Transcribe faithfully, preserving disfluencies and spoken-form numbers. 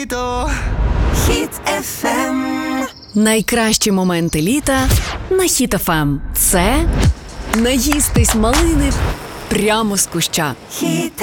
Хіт еф ем. Найкращі моменти літа на Хіт еф ем. Це наїстись малини прямо з куща. Хіт